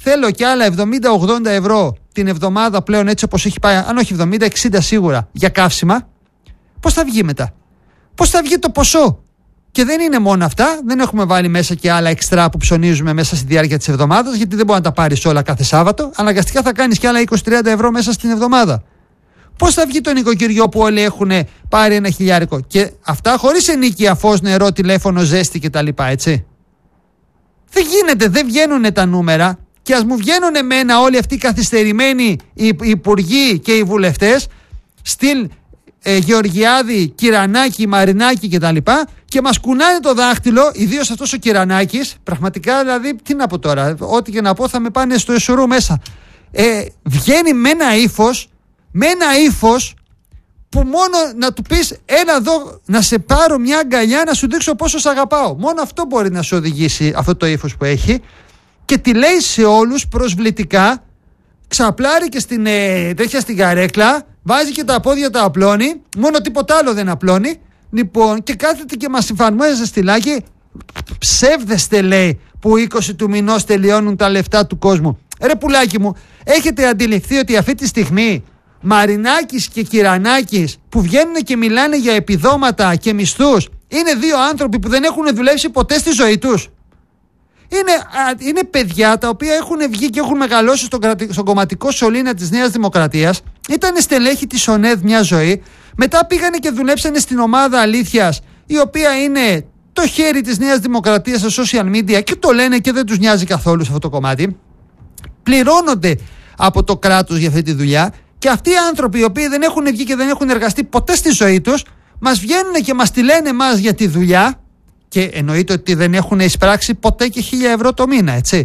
θέλω και άλλα εβδομήντα ογδόντα ευρώ την εβδομάδα πλέον, έτσι όπως έχει πάει, αν όχι εβδομήντα εξήντα σίγουρα, για καύσιμα, πώς θα βγει μετά? Πώς θα βγει το ποσό? Και δεν είναι μόνο αυτά, δεν έχουμε βάλει μέσα και άλλα εξτρά που ψωνίζουμε μέσα στη διάρκεια της εβδομάδας, γιατί δεν μπορεί να τα πάρεις όλα κάθε Σάββατο. Αναγκαστικά θα κάνεις και άλλα είκοσι με τριάντα ευρώ μέσα στην εβδομάδα. Πώς θα βγει το νοικοκυριό που όλοι έχουν πάρει ένα χιλιάρικο? Και αυτά χωρίς ενοίκια, φως, νερό, τηλέφωνο, ζέστη κτλ. Έτσι. Δεν γίνεται, δεν βγαίνουν τα νούμερα. Και ας μου βγαίνουν εμένα όλοι αυτοί οι καθυστερημένοι οι υπουργοί και οι βουλευτές, στυλ ε, Γεωργιάδη, Κυρανάκη, Μαρινάκη κτλ. Και μας κουνάνε το δάχτυλο, ιδίως αυτός ο Κυρανάκης. Πραγματικά, δηλαδή, τι να πω τώρα, ό,τι και να πω θα με πάνε στο εσουρού μέσα. Ε, βγαίνει με ένα ύφος, με ένα ύφος που μόνο να του πεις έλα εδώ να σε πάρω μια αγκαλιά να σου δείξω πόσο σ' αγαπάω. Μόνο αυτό μπορεί να σου οδηγήσει αυτό το ύφος που έχει. Και τη λέει σε όλους προσβλητικά, ξαπλάρει και στην, ε, τέτοια στην καρέκλα, βάζει και τα πόδια τα απλώνει, μόνο τίποτα άλλο δεν απλώνει. Λοιπόν, και κάθεται και μας συμφαρμόζει στυλάκι. Ψεύδεστε, λέει, που είκοσι του μηνός τελειώνουν τα λεφτά του κόσμου. Ρε πουλάκι μου, έχετε αντιληφθεί ότι αυτή τη στιγμή Μαρινάκης και Κυρανάκης που βγαίνουν και μιλάνε για επιδόματα και μισθούς είναι δύο άνθρωποι που δεν έχουν δουλέψει ποτέ στη ζωή τους? Είναι, α, είναι παιδιά τα οποία έχουν βγει και έχουν μεγαλώσει στον, στον κομματικό σωλήνα της Νέας Δημοκρατίας. Ήταν στελέχη της ΟΝΕΔ μια ζωή. Μετά πήγανε και δουλέψανε στην ομάδα Αλήθειας, η οποία είναι το χέρι της Νέας Δημοκρατίας στα social media, και το λένε και δεν τους νοιάζει καθόλου σε αυτό το κομμάτι. Πληρώνονται από το κράτος για αυτή τη δουλειά. Και αυτοί οι άνθρωποι οι οποίοι δεν έχουν βγει και δεν έχουν εργαστεί ποτέ στη ζωή τους, μας βγαίνουν και μας τη λένε εμάς για τη δουλειά. Και εννοείται ότι δεν έχουν εισπράξει ποτέ και χίλια ευρώ το μήνα, έτσι.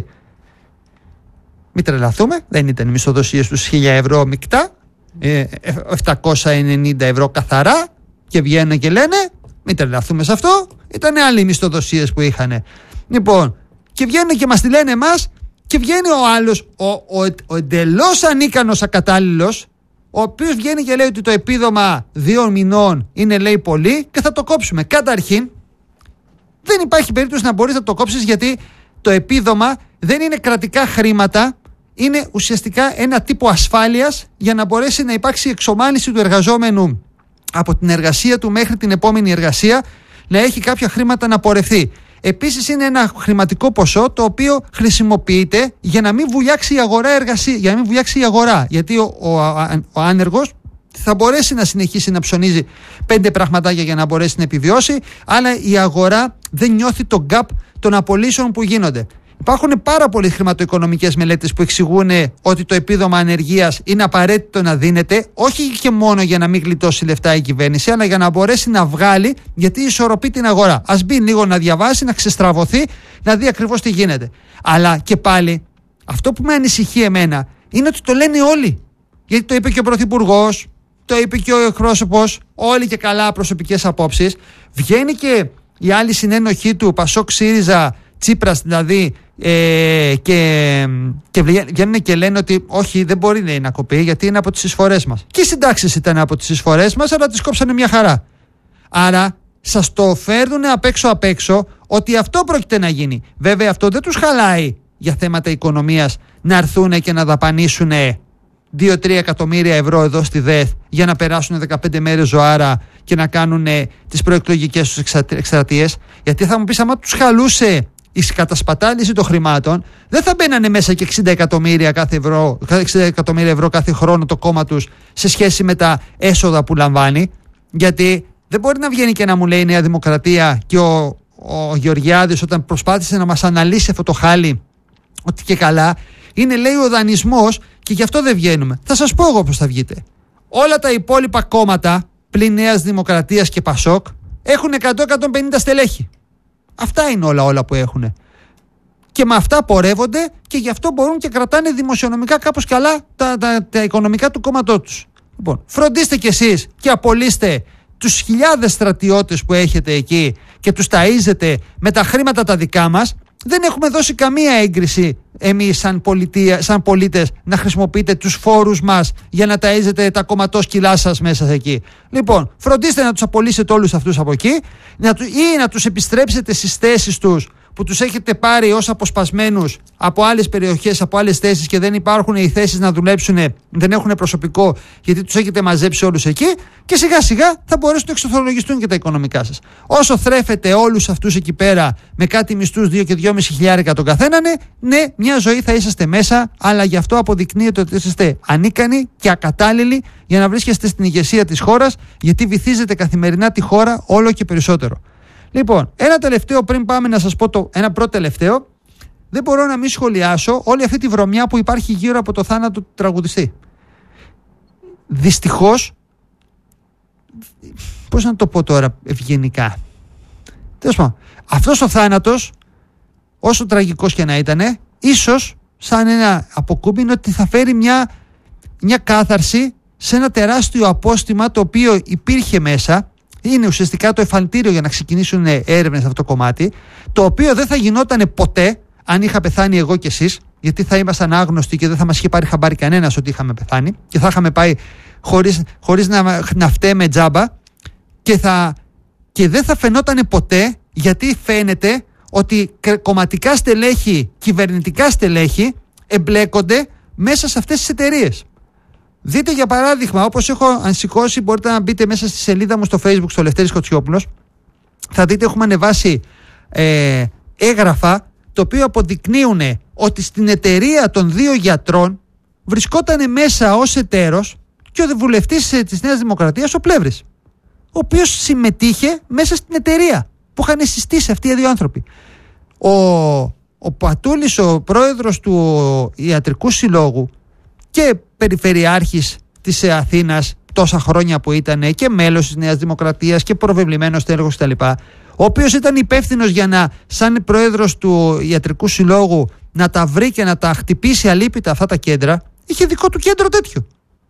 Μην τρελαθούμε, δεν ήταν οι μισθοδοσίες τους χίλια ευρώ μεικτά, ε, επτακόσια ενενήντα ευρώ καθαρά, και βγαίνουν και λένε, μην τρελαθούμε σε αυτό, ήταν άλλοι οι μισθοδοσίες που είχαν. Λοιπόν, και βγαίνουν και μας τη λένε εμάς, και βγαίνει ο άλλος, ο, ο, ο εντελώς ανίκανος ακατάλληλος, ο οποίος βγαίνει και λέει ότι το επίδομα δύο μηνών είναι, λέει, πολύ και θα το κόψουμε. Καταρχήν, δεν υπάρχει περίπτωση να μπορείς να το κόψεις, γιατί το επίδομα δεν είναι κρατικά χρήματα, είναι ουσιαστικά ένα τύπο ασφάλειας για να μπορέσει να υπάρξει εξομάλυνση του εργαζόμενου από την εργασία του μέχρι την επόμενη εργασία, να έχει κάποια χρήματα να πορευθεί. Επίσης είναι ένα χρηματικό ποσό το οποίο χρησιμοποιείται για να μην βουλιάξει η αγορά εργασία, για να μην βουλιάξει η αγορά, γιατί ο, ο, ο άνεργος θα μπορέσει να συνεχίσει να ψωνίζει πέντε πραγματάκια για να μπορέσει να επιβιώσει, αλλά η αγορά δεν νιώθει το gap των απολύσεων που γίνονται. Υπάρχουν πάρα πολλές χρηματοοικονομικές μελέτες που εξηγούν ότι το επίδομα ανεργίας είναι απαραίτητο να δίνεται, όχι και μόνο για να μην γλιτώσει λεφτά η κυβέρνηση, αλλά για να μπορέσει να βγάλει, γιατί ισορροπεί την αγορά. Ας μπει λίγο να διαβάσει, να ξεστραβωθεί, να δει ακριβώς τι γίνεται. Αλλά και πάλι, αυτό που με ανησυχεί εμένα είναι ότι το λένε όλοι. Γιατί το είπε και ο Πρωθυπουργός, το είπε και ο εκπρόσωπος, όλοι και καλά προσωπικές απόψεις. Βγαίνει και η άλλη συνένοχή του, Πασόκ ΣΥΡΙΖΑ, Τσίπρας δηλαδή, ε, και, και βγαίνουν και λένε ότι όχι, δεν μπορεί, λέει, να κοπεί, γιατί είναι από τις εισφορές μας. Και οι συντάξεις ήταν από τις εισφορές μας, αλλά τις κόψανε μια χαρά. Άρα σας το φέρνουν απ' έξω απ' έξω ότι αυτό πρόκειται να γίνει. Βέβαια αυτό δεν τους χαλάει για θέματα οικονομίας να έρθουν και να δαπανίσουν δύο με τρία εκατομμύρια ευρώ εδώ στη ΔΕΘ για να περάσουν δεκαπέντε μέρες ζωάρα και να κάνουν τις προεκλογικές τους εκστρατείες. Γιατί θα μου πεις, άμα τους χαλούσε η κατασπατάληση των χρημάτων, δεν θα μπαίνανε μέσα και εξήντα εκατομμύρια κάθε ευρώ, εξήντα εκατομμύρια ευρώ κάθε χρόνο το κόμμα τους σε σχέση με τα έσοδα που λαμβάνει. Γιατί δεν μπορεί να βγαίνει και να μου λέει η Νέα Δημοκρατία και ο, ο Γεωργιάδης, όταν προσπάθησε να μας αναλύσει αυτό το χάλι, ότι και καλά είναι, λέει, ο δανεισμός και γι' αυτό δεν βγαίνουμε. Θα σας πω εγώ πώς θα βγείτε. Όλα τα υπόλοιπα κόμματα πλην Νέας Δημοκρατίας και Πασόκ έχουν εκατό με εκατόν πενήντα στελέχη. Αυτά είναι όλα όλα που έχουν. Και με αυτά πορεύονται και γι' αυτό μπορούν και κρατάνε δημοσιονομικά κάπως καλά τα, τα, τα οικονομικά του κόμματό τους. Λοιπόν, φροντίστε κι εσείς και απολύστε τους χιλιάδες στρατιώτες που έχετε εκεί και τους ταΐζετε με τα χρήματα τα δικά μας. Δεν έχουμε δώσει καμία έγκριση εμείς σαν, πολιτεία, σαν πολίτες να χρησιμοποιείτε τους φόρους μας για να ταΐζετε τα κομματόσκυλά σας μέσα εκεί. Λοιπόν, φροντίστε να τους απολύσετε όλους αυτούς από εκεί, να, ή να τους επιστρέψετε στις θέσεις τους που τους έχετε πάρει ως αποσπασμένους από άλλες περιοχές, από άλλες θέσεις και δεν υπάρχουν οι θέσεις να δουλέψουν, δεν έχουν προσωπικό γιατί τους έχετε μαζέψει όλους εκεί και σιγά σιγά θα μπορέσουν να εξορθολογιστούν και τα οικονομικά σας. Όσο θρέφετε όλους αυτούς εκεί πέρα με κάτι μισθούς δύο και δυόμισι χιλιάρικα τον καθέναν, ναι, μια ζωή θα είσαστε μέσα, αλλά γι' αυτό αποδεικνύεται ότι είστε ανίκανοι και ακατάλληλοι για να βρίσκεστε στην ηγεσία της χώρας, γιατί βυθίζετε καθημερινά τη χώρα όλο και περισσότερο. Λοιπόν, ένα τελευταίο πριν πάμε να σας πω το ένα πρώτο τελευταίο. Δεν μπορώ να μην σχολιάσω όλη αυτή τη βρωμιά που υπάρχει γύρω από το θάνατο του τραγουδιστή. Δυστυχώς, πώς να το πω τώρα ευγενικά, τέλος πάντων, αυτός ο θάνατος, όσο τραγικός και να ήτανε, ίσως σαν ένα αποκούμπινο ότι θα φέρει μια, μια κάθαρση σε ένα τεράστιο απόστημα το οποίο υπήρχε μέσα. Είναι ουσιαστικά το εφαλτήριο για να ξεκινήσουν έρευνες σε αυτό το κομμάτι, το οποίο δεν θα γινόταν ποτέ αν είχα πεθάνει εγώ κι εσείς, γιατί θα ήμασταν άγνωστοι και δεν θα μας είχε πάρει χαμπάρι κανένας ότι είχαμε πεθάνει και θα είχαμε πάει χωρίς, χωρίς να, να φταίμε τζάμπα και, θα, και δεν θα φαινόταν ποτέ, γιατί φαίνεται ότι κομματικά στελέχη, κυβερνητικά στελέχη εμπλέκονται μέσα σε αυτές τις εταιρείες. Δείτε για παράδειγμα, όπως έχω ανσηκώσει, μπορείτε να μπείτε μέσα στη σελίδα μου στο Facebook, στο Λευτέρης Κοτσιόπουλος. Θα δείτε έχουμε ανεβάσει ε, έγγραφα το οποίο αποδεικνύουν ότι στην εταιρεία των δύο γιατρών βρισκόταν μέσα ως εταίρος και ο βουλευτής της Νέας Δημοκρατίας, ο Πλεύρης, ο οποίος συμμετείχε μέσα στην εταιρεία που είχαν συστήσει αυτοί οι δύο άνθρωποι. Ο, ο Πατούλης, ο πρόεδρος του Ιατρικού Συλλόγου και περιφερειάρχης της Αθήνας τόσα χρόνια που ήταν και μέλος της Νέας Δημοκρατίας και προβεβλημένος τέλεχος κτλ., ο οποίος ήταν υπεύθυνος για να, σαν πρόεδρος του Ιατρικού Συλλόγου, να τα βρει και να τα χτυπήσει αλίπητα αυτά τα κέντρα, είχε δικό του κέντρο τέτοιο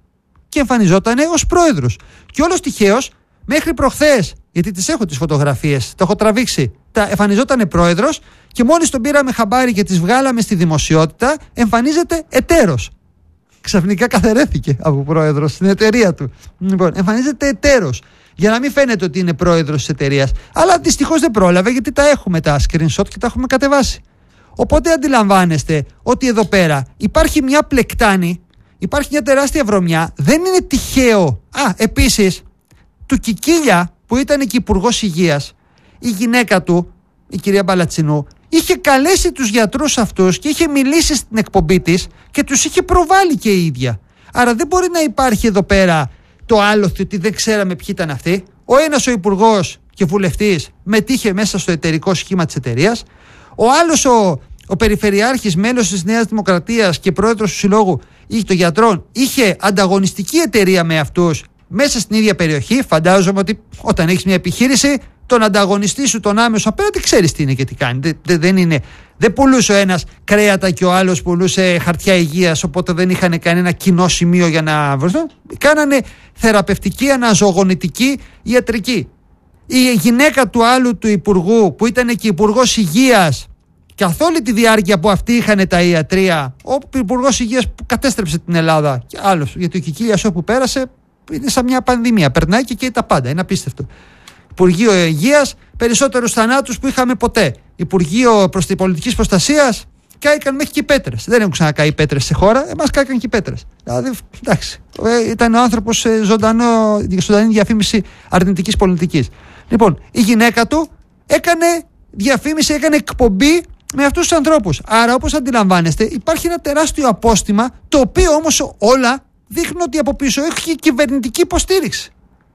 και εμφανιζόταν ως πρόεδρος. Και όλος τυχαίως μέχρι προχθές, γιατί τις έχω τις φωτογραφίες, το έχω τραβήξει, τα εμφανιζόταν πρόεδρος και μόλις τον πήραμε χαμπάρι και τις βγάλαμε στη δημοσιότητα, εμφανίζεται εταίρος. Ξαφνικά καθαιρέθηκε από πρόεδρος στην εταιρεία του. Λοιπόν, εμφανίζεται εταίρος για να μην φαίνεται ότι είναι πρόεδρος της εταιρείας. Αλλά δυστυχώς δεν πρόλαβε, γιατί τα έχουμε τα screenshot και τα έχουμε κατεβάσει. Οπότε αντιλαμβάνεστε ότι εδώ πέρα υπάρχει μια πλεκτάνη, υπάρχει μια τεράστια βρωμιά. Δεν είναι τυχαίο. Α, επίσης, του Κικίλια που ήταν και υπουργός υγείας, η γυναίκα του, η κυρία Μπαλατσινού, είχε καλέσει τους γιατρούς αυτούς και είχε μιλήσει στην εκπομπή της και τους είχε προβάλει και η ίδια. Άρα δεν μπορεί να υπάρχει εδώ πέρα το άλοθη ότι δεν ξέραμε ποιοι ήταν αυτοί. Ο ένας ο υπουργός και βουλευτής μετήχε μέσα στο εταιρικό σχήμα της εταιρείας. Ο άλλος ο, ο περιφερειάρχης, μέλος της Νέας Δημοκρατίας και πρόεδρος του Συλλόγου των Γιατρών, είχε ανταγωνιστική εταιρεία με αυτούς μέσα στην ίδια περιοχή. Φαντάζομαι ότι όταν έχεις μια επιχείρηση, τον ανταγωνιστή σου, τον άμεσο απέναντι, ξέρεις τι είναι και τι κάνει. Δεν, δεν, δεν, είναι, δεν πουλούσε ο ένας κρέατα και ο άλλος πουλούσε χαρτιά υγείας, οπότε δεν είχαν κανένα κοινό σημείο για να βρεθούν. Κάνανε θεραπευτική, αναζωογονητική, ιατρική. Η γυναίκα του άλλου του υπουργού, που ήταν και υπουργός υγείας, καθ' όλη τη διάρκεια που αυτοί είχαν τα ιατρία, ο υπουργός υγείας που κατέστρεψε την Ελλάδα, και άλλος, γιατί ο Κικίλιας όπου πέρασε είναι σαν μια πανδημία. Περνάει και καίει τα πάντα. Είναι απίστευτο. Υπουργείο Υγείας, περισσότερους θανάτους που είχαμε ποτέ. Υπουργείο προς την πολιτικής προστασίας, κάηκαν μέχρι και οι πέτρες. Δεν έχουν ξανακάει πέτρες σε χώρα, εμάς κάηκαν και οι πέτρες. Δηλαδή, εντάξει, ήταν ο άνθρωπος σε ζωντανό, ζωντανή διαφήμιση αρνητικής πολιτικής. Λοιπόν, η γυναίκα του έκανε διαφήμιση, έκανε εκπομπή με αυτούς τους ανθρώπους. Άρα, όπως αντιλαμβάνεστε, υπάρχει ένα τεράστιο απόστημα, το οποίο όμως όλα δείχνουν ότι από πίσω έχει κυβερνητική υποστήριξη.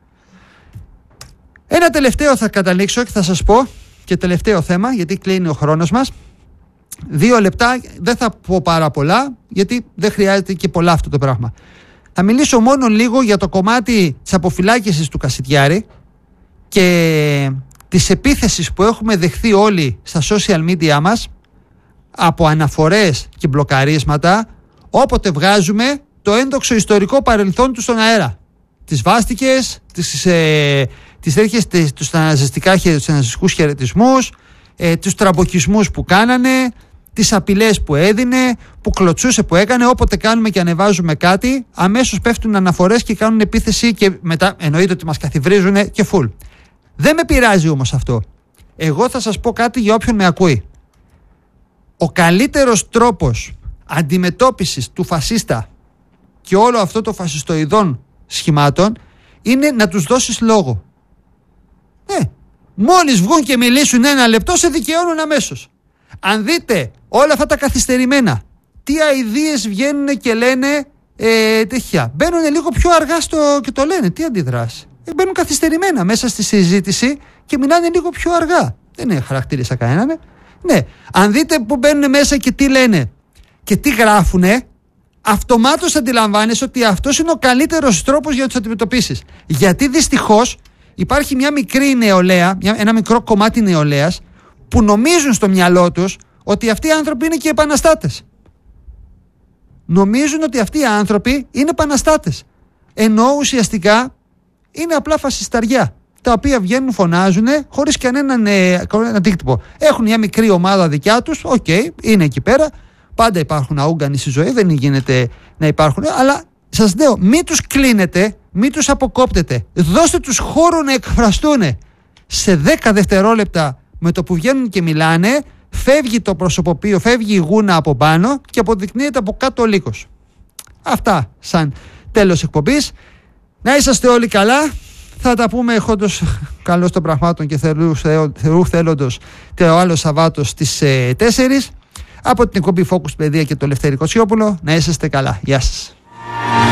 Ένα τελευταίο θα καταλήξω και θα σας πω, και τελευταίο θέμα, γιατί κλείνει ο χρόνος μας. Δύο λεπτά, δεν θα πω πάρα πολλά, γιατί δεν χρειάζεται και πολλά αυτό το πράγμα. Θα μιλήσω μόνο λίγο για το κομμάτι της αποφυλάκησης του Κασιτιάρη και της επίθεσης που έχουμε δεχθεί όλοι στα social media μας από αναφορές και μπλοκαρίσματα όποτε βγάζουμε το ένδοξο ιστορικό παρελθόν του στον αέρα. Τις βάστηκες, τις, ε, τις τέτοιες, τις, τους αναζιστικούς χαιρετισμούς, ε, τους τραμποκισμούς που κάνανε, τις απειλές που έδινε, που κλωτσούσε, που έκανε. Όποτε κάνουμε και ανεβάζουμε κάτι, αμέσως πέφτουν αναφορές και κάνουν επίθεση και μετά εννοείται ότι μας καθιβρίζουν και φουλ. Δεν με πειράζει όμως αυτό. Εγώ θα σας πω κάτι για όποιον με ακούει. ο καλύτερος τρόπος αντιμετώπισης του φασίστα και όλο αυτό το φασιστοειδών σχημάτων είναι να τους δώσεις λόγο. Ναι, μόλις βγουν και μιλήσουν ένα λεπτό σε δικαιώνουν αμέσως. Αν δείτε όλα αυτά τα καθυστερημένα, τι αηδίες βγαίνουν και λένε ε, τέτοια, μπαίνουν λίγο πιο αργά στο, και το λένε, τι αντιδράσει. Ε, μπαίνουν καθυστερημένα μέσα στη συζήτηση και μιλάνε λίγο πιο αργά. Δεν είναι χαρακτήρισα κανέναν. Ναι, αν δείτε που μπαίνουν μέσα και τι λένε και τι γράφουνε, αυτομάτως αντιλαμβάνεσαι ότι αυτός είναι ο καλύτερος τρόπος για να τους αντιμετωπίσεις. Γιατί δυστυχώς υπάρχει μια μικρή νεολαία, μια, ένα μικρό κομμάτι νεολαίας που νομίζουν στο μυαλό τους ότι αυτοί οι άνθρωποι είναι και επαναστάτες. Νομίζουν ότι αυτοί οι άνθρωποι είναι επαναστάτες. Ενώ ουσιαστικά είναι απλά φασισταριά, τα οποία βγαίνουν, φωνάζουν χωρίς κανέναν ε, αντίκτυπο. Έχουν μια μικρή ομάδα δικιά τους, οκ, okay, είναι εκεί πέρα. Πάντα υπάρχουν αούγκανοι στη ζωή, δεν γίνεται να υπάρχουν, αλλά σας λέω, μην τους κλείνετε, μην τους αποκόπτετε. Δώστε τους χώρο να εκφραστούν. Σε δέκα δευτερόλεπτα με το που βγαίνουν και μιλάνε, φεύγει το προσωποποιείο, φεύγει η γούνα από πάνω και αποδεικνύεται από κάτω ο λύκος. Αυτά σαν τέλος εκπομπής. Να είσαστε όλοι καλά. Θα τα πούμε εχόντως καλώς των πραγμάτων και θερού θέλοντος το άλλο Σαββάτο στις ε, τέσσερις. Από την εκπομπή Focus Παιδεία και το Λευτέρη Κοτσιόπουλο. Να είσαστε καλά. Γεια σας.